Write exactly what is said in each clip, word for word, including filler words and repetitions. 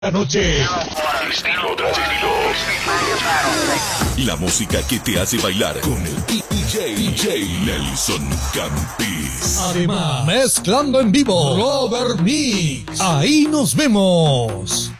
La noche. Estilo tras estilo. La música que te hace bailar con el D J, D J Nelson Campis. Además, mezclando en vivo, Robert Mix. Ahí nos vemos.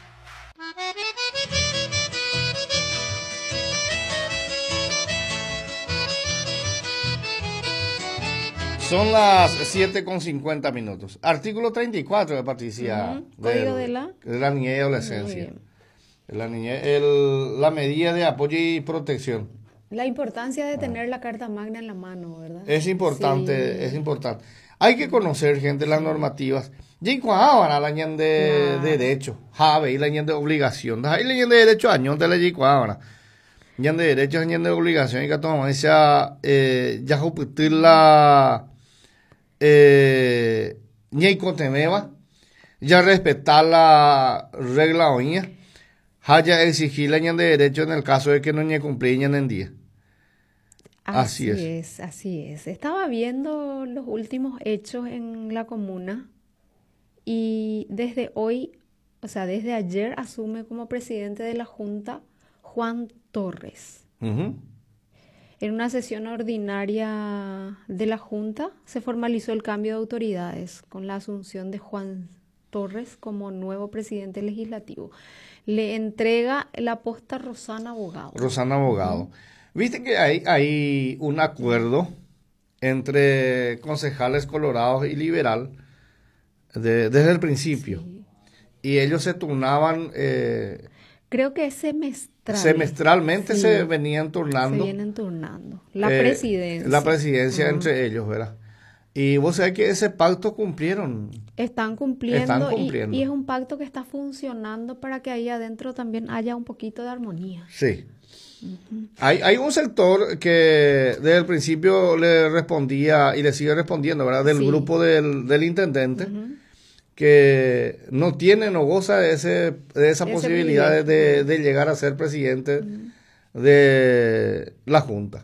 Son las siete con cincuenta minutos. Artículo treinta y cuatro de Patricia. Uh-huh. Código de la... de la niñez y adolescencia. La, niñez, el, la medida de apoyo y protección. La importancia de tener la Carta Magna en la mano, ¿verdad? Es importante, sí. es importante. Hay que conocer, gente, las normativas. Y cuando la ñan de nah. derecho, jave y la ñan de obligación. Ahí la ñan de derecho año, te le digo ahora. ñan de derecho, ñan de obligación. Y que todo esa, eh, ya juputir la... Eh, ñey cotemeba, ya respetar la regla oña, haya exigir la ñan de derecho en el caso de que no ñe cumplir ñan en día. Así, así es. es, así es. Estaba viendo los últimos hechos en la comuna y desde hoy, o sea, desde ayer asume como presidente de la Junta Juan Torres. Uh-huh. En una sesión ordinaria de la Junta se formalizó el cambio de autoridades con la asunción de Juan Torres como nuevo presidente legislativo. Le entrega la posta Rosana Abogado. Rosana Abogado. Uh-huh. Viste que hay, hay un acuerdo entre concejales colorados y liberal de, desde el principio. Sí. Y ellos se turnaban... Eh, Creo que es semestral. Semestralmente sí. se venían turnando. Se vienen turnando. La eh, presidencia. La presidencia uh-huh. entre ellos, ¿verdad? Y vos sabés que ese pacto cumplieron. Están cumpliendo. Están cumpliendo. Y, y es un pacto que está funcionando para que ahí adentro también haya un poquito de armonía. Sí. Uh-huh. Hay, hay un sector que desde el principio le respondía y le sigue respondiendo, ¿verdad? Del sí. grupo del, del intendente. Uh-huh. Que no tiene, no goza de, ese, de esa ese posibilidad de, de llegar a ser presidente mm. de la Junta.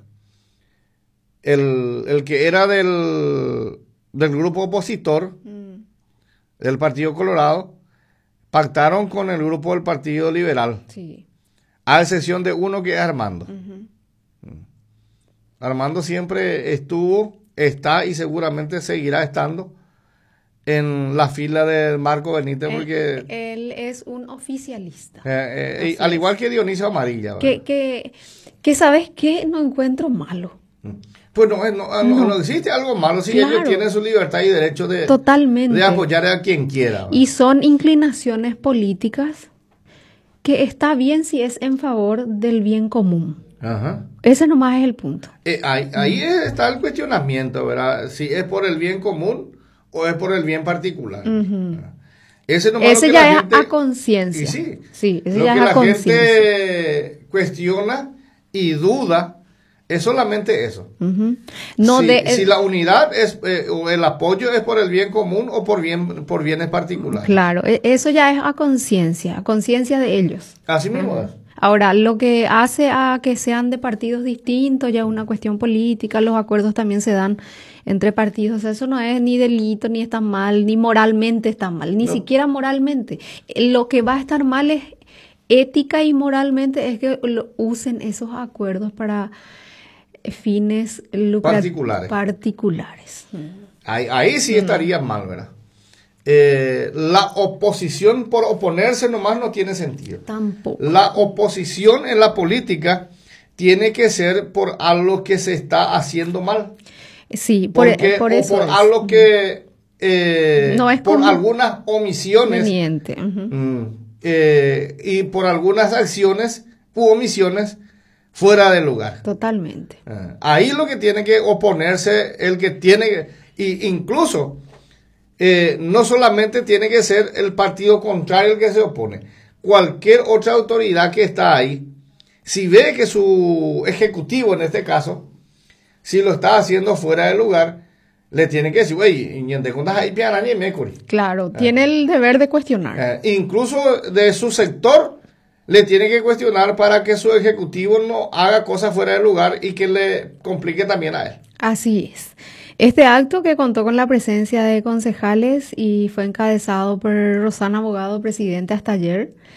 El, el que era del, del grupo opositor, mm. del Partido Colorado, pactaron con el grupo del Partido Liberal, sí. a excepción de uno que es Armando. Uh-huh. Armando siempre estuvo, está y seguramente seguirá estando en la fila de Marco Benítez, porque... Él, él es un oficialista. Eh, eh, al igual que Dionisio Amarilla. Que, que, que, ¿sabes qué? No encuentro malo. Pues no, no, no, no, no existe algo malo si claro. ellos tienen su libertad y derecho de, Totalmente. de apoyar a quien quiera. ¿Verdad? Y son inclinaciones políticas que está bien si es en favor del bien común. Ajá. Ese nomás es el punto. Eh, ahí ahí mm. está el cuestionamiento, ¿verdad? Si es por el bien común o es por el bien particular. Uh-huh. Ese, ese ya es gente, a conciencia. Sí, sí, ese lo ya que es a la conciencia. gente cuestiona y duda es solamente eso. Uh-huh. No si, de, si la unidad es eh, o el apoyo es por el bien común o por bien por bienes particulares. Claro, eso ya es a conciencia, a conciencia de ellos. Así mismo uh-huh. es. Ahora, lo que hace a que sean de partidos distintos ya es una cuestión política, los acuerdos también se dan entre partidos, o sea, eso no es ni delito, ni está mal, ni moralmente está mal, ni no. siquiera moralmente. Lo que va a estar mal es ética y moralmente es que lo usen esos acuerdos para fines particulares. particulares. Ahí, ahí sí estaría mal, ¿verdad? Eh, la oposición por oponerse nomás no tiene sentido. Tampoco. La oposición en la política tiene que ser por algo que se está haciendo mal. Sí, por, Porque, por eso. O por es. algo que, eh, no es por algunas omisiones. Uh-huh. Mm, eh, y por algunas acciones u omisiones fuera de lugar. Totalmente. Eh, ahí lo que tiene que oponerse, el que tiene, y incluso, eh, no solamente tiene que ser el partido contrario el que se opone. Cualquier otra autoridad que está ahí, si ve que su ejecutivo, en este caso, si lo está haciendo fuera de lugar, le tiene que decir, güey, claro, tiene el deber de cuestionar. Eh, incluso de su sector, le tiene que cuestionar para que su ejecutivo no haga cosas fuera de lugar y que le complique también a él. Así es. Este acto, que contó con la presencia de concejales y fue encabezado por Rosana Abogado, presidente hasta ayer,